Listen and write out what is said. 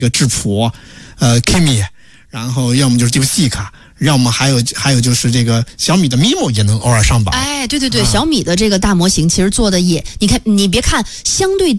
个质朴Kimi， 然后要么就是Dipsika，要么还有就是这个小米的 Mimo 也能偶尔上榜。 哎，对对对，小米的这个大模型其实做的也，你看，你别看相对